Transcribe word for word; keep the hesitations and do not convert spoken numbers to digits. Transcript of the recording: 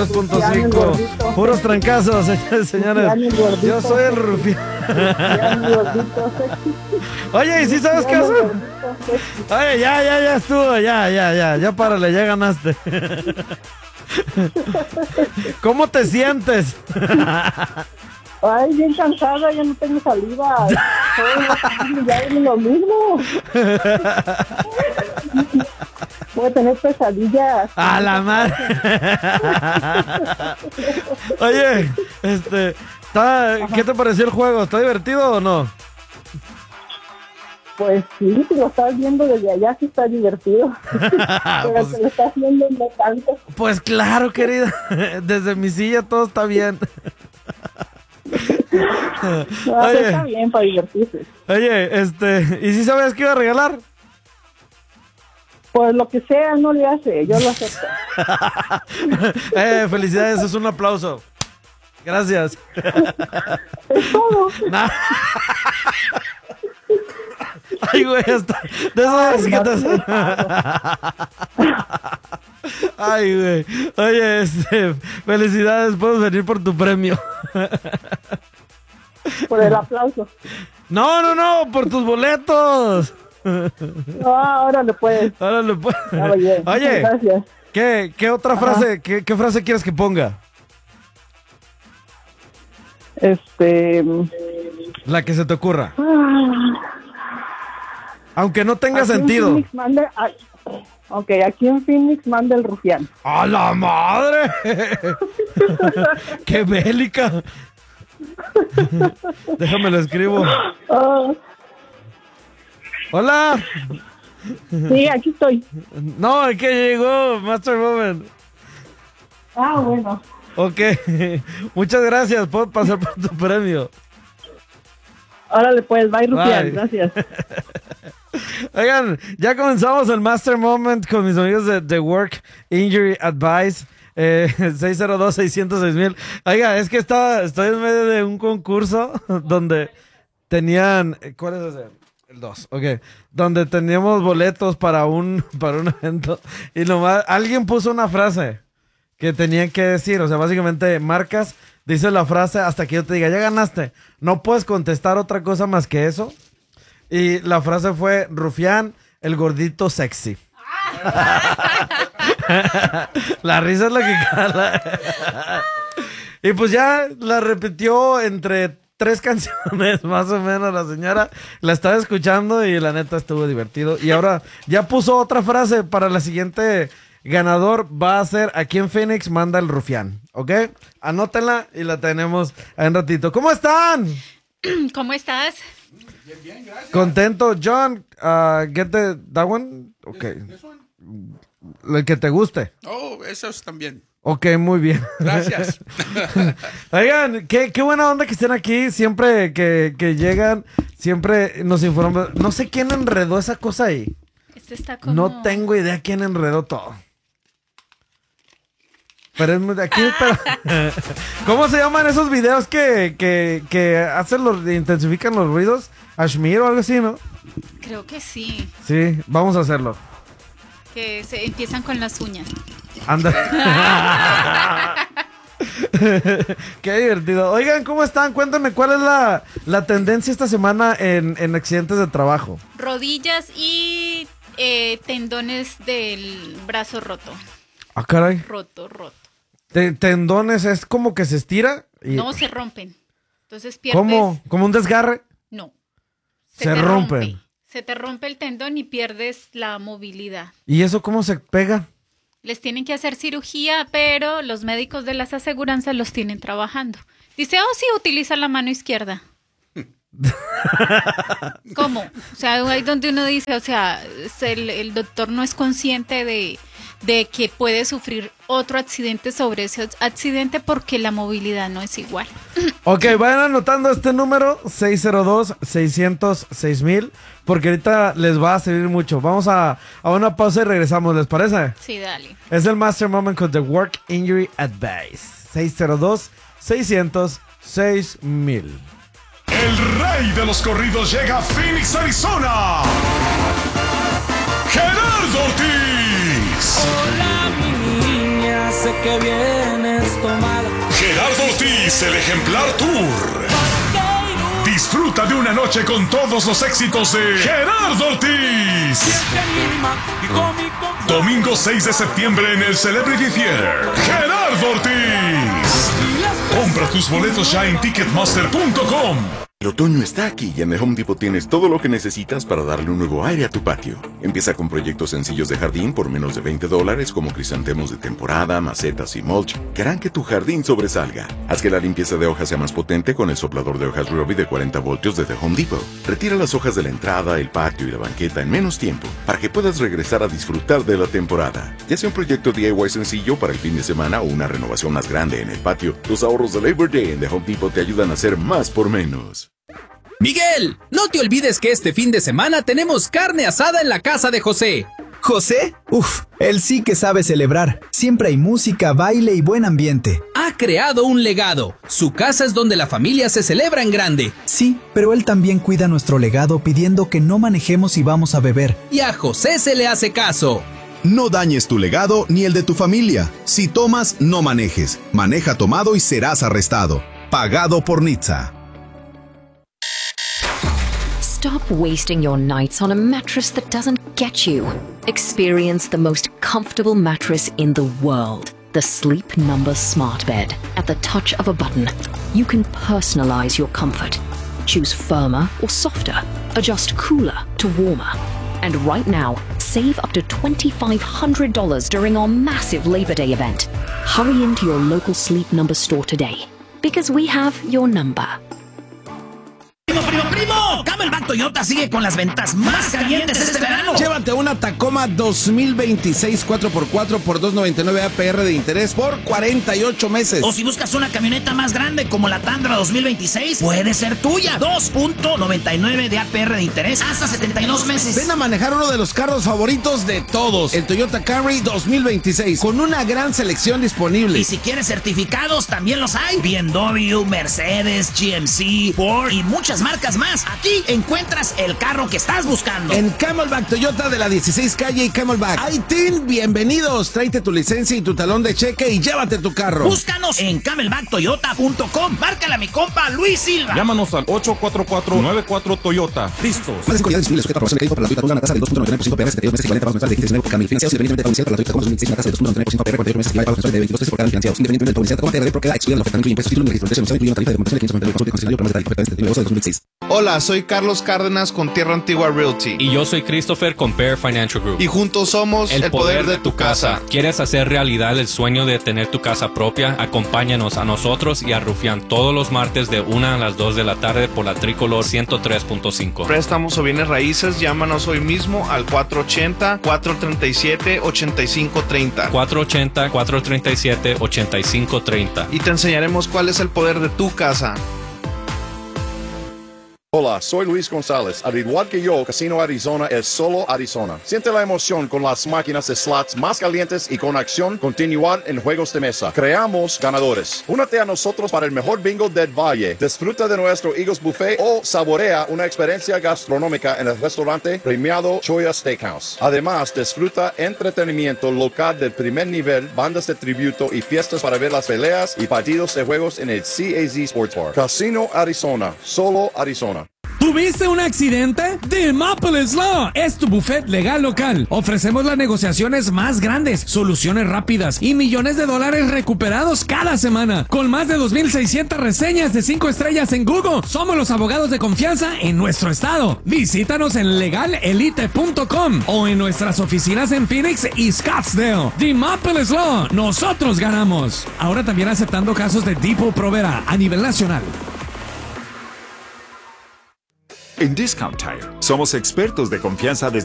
tres punto Rufián, el cinco. gordito. Puros trancazos, señores, señores. Rufián, el gordito. Yo soy el Rufián. Rufián, el gordito sexy. Oye, ¿y si sabes qué Rufián, el hacer? gordito sexy. Oye, ya, ya, ya estuvo, ya, ya, ya, ya párale, ya ganaste. ¿Cómo te sientes? Ay, bien cansada, ya no tengo saliva. Soy- ya es lo mismo. Voy a tener pesadillas. A la madre. Oye, este, ¿está- ¿qué te pareció el juego? ¿Está divertido o no? Pues sí, si lo estás viendo desde allá, sí está divertido. Pero Pues- si lo estás viendo, no tanto. Pues claro, querida. Desde mi silla todo está bien. No, pero Oye. está bien para divertirse. Oye, este, ¿y si sabes qué iba a regalar? Pues lo que sea, no le hace, yo lo acepto. eh, felicidades, es un aplauso. Gracias. Es todo. Nah. Ay, güey, hasta de esas que te- Ay, güey. Oye, este, felicidades, puedes venir por tu premio. Por el aplauso. No, no, no, por tus boletos. No, ahora le puedes. Ahora le puedes. Ah, oye, Oye, gracias. ¿qué, qué otra frase, qué, qué frase quieres que ponga? Este. La que se te ocurra. ah, Aunque no tenga aquí en sentido. Phoenix manda, ay, ok, aquí en Phoenix manda el rufián. ¡A la madre! ¡Qué bélica! Déjame lo escribo. Ah, ¡Hola! sí, aquí estoy. No, es que llegó Master Moment. Ah, bueno. Ok. Muchas gracias. Puedo pasar por tu premio. Órale, pues, bye, rufián. Bye. Gracias. Oigan, ya comenzamos el Master Moment con mis amigos de The Work Injury Advice. Eh, seis cero dos, seis cero seis mil. Oiga, es que estaba, estoy en medio de un concurso donde tenían... ¿Cuál es ese? El dos, ok. Donde teníamos boletos para un, para un evento. Y nomás alguien puso una frase que tenían que decir. O sea, básicamente marcas, dice la frase hasta que yo te diga, ya ganaste. No puedes contestar otra cosa más que eso. Y la frase fue, Rufián, el gordito sexy. La risa es la que cala. Y pues ya la repitió entre tres canciones, más o menos, la señora. La estaba escuchando y la neta estuvo divertido. Y ahora ya puso otra frase para la siguiente ganador. Va a ser aquí en Phoenix, manda el Rufián. ¿Ok? Anótenla y la tenemos en ratito. ¿Cómo están? ¿Cómo estás? Bien, bien, gracias. Contento, John. Uh, get the, that one. Ok. This one? El que te guste. Oh, esos también. Ok, muy bien. Gracias. Oigan, qué, qué buena onda que estén aquí. Siempre que, que llegan, siempre nos informan. No sé quién enredó esa cosa ahí. Este está como... No tengo idea quién enredó todo. Pero es muy de aquí. Pero... ¿Cómo se llaman esos videos que, que, que hacen los, intensifican los ruidos? Ashmir o algo así, ¿no? Creo que sí. Sí, vamos a hacerlo. Que se empiezan con las uñas. Anda. Qué divertido. Oigan, ¿cómo están? Cuéntame, ¿cuál es la, la tendencia esta semana en, en accidentes de trabajo? Rodillas y eh, tendones del brazo roto. Ah, caray. Roto, roto. Te- tendones es como que se estira y... No se rompen. Entonces pierdes... ¿Cómo? ¿Como un desgarre? No. Se te rompen. rompe. Se te rompe el tendón y pierdes la movilidad. ¿Y eso cómo se pega? Les tienen que hacer cirugía, pero los médicos de las aseguranzas los tienen trabajando. Dice, oh, sí, utiliza la mano izquierda. ¿Cómo? O sea, ahí donde uno dice, o sea, es el, el doctor no es consciente de, de que puede sufrir otro accidente sobre ese accidente porque la movilidad no es igual. Ok, vayan anotando este número seis cero dos, seis cero seis mil porque ahorita les va a servir mucho. Vamos a, a una pausa y regresamos, ¿les parece? Sí, dale. Es el Master Moment con The Work Injury Advice. seis cero dos, seis cero seis mil. El rey de los corridos llega a Phoenix, Arizona. Gerardo Ortiz. Hola, mi niña, sé que vienes tomada. Gerardo Ortiz, el ejemplar tour. Disfruta de una noche con todos los éxitos de Gerardo Ortiz. Domingo seis de septiembre en el Celebrity Theater. Gerardo Ortiz. Compra tus boletos ya en ticketmaster punto com. El otoño está aquí y en The Home Depot tienes todo lo que necesitas para darle un nuevo aire a tu patio. Empieza con proyectos sencillos de jardín por menos de veinte dólares como crisantemos de temporada, macetas y mulch que harán que tu jardín sobresalga. Haz que la limpieza de hojas sea más potente con el soplador de hojas Ryobi de cuarenta voltios de The Home Depot. Retira las hojas de la entrada, el patio y la banqueta en menos tiempo para que puedas regresar a disfrutar de la temporada. Ya sea un proyecto D I Y sencillo para el fin de semana o una renovación más grande en el patio, los ahorros de Labor Day en The Home Depot te ayudan a hacer más por menos. Miguel, no te olvides que este fin de semana tenemos carne asada en la casa de José. ¿José? Uf, él sí que sabe celebrar. Siempre hay música, baile y buen ambiente. Ha creado un legado. Su casa es donde la familia se celebra en grande. Sí, pero él también cuida nuestro legado pidiendo que no manejemos y vamos a beber. Y a José se le hace caso. No dañes tu legado ni el de tu familia. Si tomas, no manejes. Maneja tomado y serás arrestado. Pagado por Nitza. Stop wasting your nights on a mattress that doesn't get you. Experience the most comfortable mattress in the world. The Sleep Number Smart Bed. At the touch of a button, you can personalize your comfort. Choose firmer or softer. Adjust cooler to warmer. And right now, save up to twenty-five hundred dollars during our massive Labor Day event. Hurry into your local Sleep Number store today, because we have your number. ¡Primo, primo, primo! Camelback Toyota sigue con las ventas más calientes este verano. Llévate una Tacoma dos mil veintiséis cuatro por cuatro por dos noventa y nueve A P R de interés por cuarenta y ocho meses. O si buscas una camioneta más grande como la Tundra dos mil veintiséis, puede ser tuya. dos punto noventa y nueve de A P R de interés hasta setenta y dos meses. Ven a manejar uno de los carros favoritos de todos, el Toyota Camry dos mil veintiséis, con una gran selección disponible. Y si quieres certificados, también los hay. B M W, Mercedes, G M C, Ford y muchas marcas más. Aquí encuentras el carro que estás buscando. En Camelback Toyota de la dieciséis calle y Camelback. ¡Ay, Tim! Bienvenidos. Tráete tu licencia y tu talón de cheque y llévate tu carro. Búscanos en camelback toyota punto com. Márcale a mi compa Luis Silva. Llámanos al ocho cuatro cuatro nueve cuatro Toyota. Listos. Más de cinco unidades disponibles sujeta a aprobación de crédito para la Toyota Tundra, una tasa del dos punto noventa y nueve por ciento P R, setenta y dos meses equivalente a pagos mensuales de quince por cada mil financiados, independientemente de pago inicial para la Toyota Tacoma dos mil dieciséis, una tasa del dos punto noventa y nueve por ciento P R, cuarenta y ocho meses equivalente a pagos mensuales de veintidós pesos por cada mil financiados, independientemente del pago inicial. Tacoma T R D propiedad excluida de la oferta, no incluye impuestos, título ni registro de emisión, incluye una tarifa de demostración de quinientos noventa y nueve consulta y concesionario para más detalles, oferta de setenta y nueve de agosto de dos mil dieciséis. Hola, soy Carlos Cárdenas con Tierra Antigua Realty. Y yo soy Christopher con Bear Financial Group. Y juntos somos el, el poder, poder de tu casa. casa. ¿Quieres hacer realidad el sueño de tener tu casa propia? Acompáñanos a nosotros y a Rufián todos los martes de una a las dos de la tarde por la Tricolor ciento tres punto cinco. Préstamos o bienes raíces, llámanos hoy mismo al cuatro ochenta, cuatro treinta y siete, ochenta y cinco treinta. cuatro ochenta, cuatro treinta y siete, ochenta y cinco treinta. Y te enseñaremos cuál es el poder de tu casa. Hola, soy Luis González. Al igual que yo, Casino Arizona es solo Arizona. Siente la emoción con las máquinas de slots más calientes y con acción continuar en juegos de mesa. Creamos ganadores. Únete a nosotros para el mejor bingo del Valle. Disfruta de nuestro Eagles Buffet o saborea una experiencia gastronómica en el restaurante premiado Choya Steakhouse. Además, disfruta entretenimiento local del primer nivel, bandas de tributo y fiestas para ver las peleas y partidos de juegos en el C A Z Sports Bar. Casino Arizona, solo Arizona. ¿Tuviste un accidente? The Maples Law es tu buffet legal local. Ofrecemos las negociaciones más grandes, soluciones rápidas y millones de dólares recuperados cada semana. Con más de dos mil seiscientas reseñas de cinco estrellas en Google, somos los abogados de confianza en nuestro estado. Visítanos en legal elite punto com o en nuestras oficinas en Phoenix y Scottsdale. The Maples Law, nosotros ganamos. Ahora también aceptando casos de Depot Provera a nivel nacional. En Discount Tire somos expertos de confianza desde